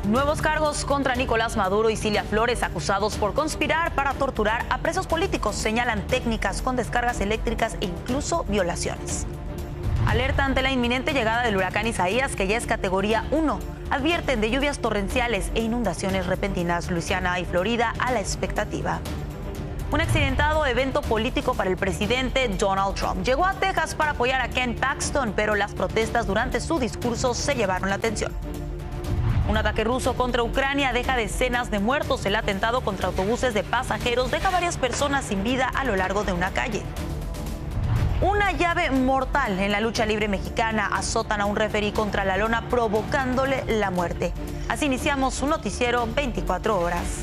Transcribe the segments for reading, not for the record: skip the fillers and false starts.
Nuevos cargos contra Nicolás Maduro y Cilia Flores, acusados por conspirar para torturar a presos políticos. Señalan técnicas con descargas eléctricas e incluso violaciones. Alerta ante la inminente llegada del huracán Isaías, que ya es categoría 1. Advierten de lluvias torrenciales e inundaciones repentinas. Luisiana y Florida a la expectativa. Un accidentado evento político para el presidente Donald Trump. Llegó a Texas para apoyar a Ken Paxton, pero las protestas durante su discurso se llevaron la atención. Un ataque ruso contra Ucrania deja decenas de muertos. El atentado contra autobuses de pasajeros deja varias personas sin vida a lo largo de una calle. Una llave mortal en la lucha libre mexicana. Azotan a un referí contra la lona provocándole la muerte. Así iniciamos un noticiero 24 horas.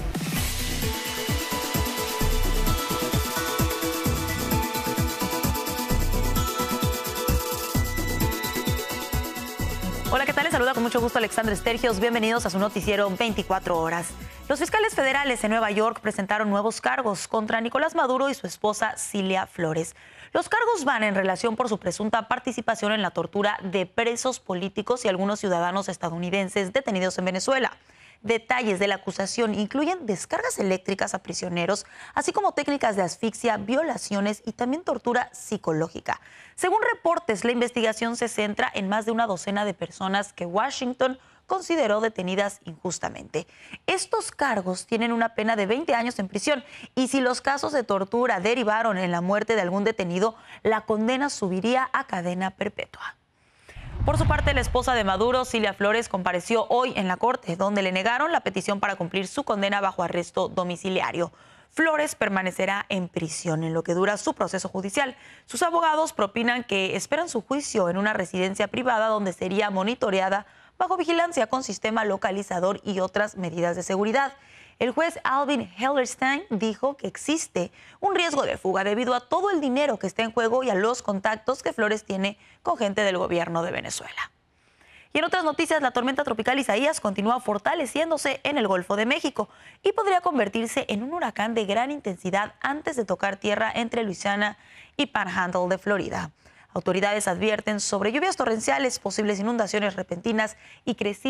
Hola, ¿qué tal? Les saluda con mucho gusto Alexandra Estergios. Bienvenidos a su noticiero 24 horas. Los fiscales federales en Nueva York presentaron nuevos cargos contra Nicolás Maduro y su esposa Cilia Flores. Los cargos van en relación por su presunta participación en la tortura de presos políticos y algunos ciudadanos estadounidenses detenidos en Venezuela. Detalles de la acusación incluyen descargas eléctricas a prisioneros, así como técnicas de asfixia, violaciones y también tortura psicológica. Según reportes, la investigación se centra en más de una docena de personas que Washington consideró detenidas injustamente. Estos cargos tienen una pena de 20 años en prisión y si los casos de tortura derivaron en la muerte de algún detenido, la condena subiría a cadena perpetua. Por su parte, la esposa de Maduro, Cilia Flores, compareció hoy en la corte, donde le negaron la petición para cumplir su condena bajo arresto domiciliario. Flores permanecerá en prisión en lo que dura su proceso judicial. Sus abogados propinan que esperan su juicio en una residencia privada donde sería monitoreada bajo vigilancia con sistema localizador y otras medidas de seguridad. El juez Alvin Hellerstein dijo que existe un riesgo de fuga debido a todo el dinero que está en juego y a los contactos que Flores tiene con gente del gobierno de Venezuela. Y en otras noticias, la tormenta tropical Isaías continúa fortaleciéndose en el Golfo de México y podría convertirse en un huracán de gran intensidad antes de tocar tierra entre Luisiana y Panhandle de Florida. Autoridades advierten sobre lluvias torrenciales, posibles inundaciones repentinas y crecidas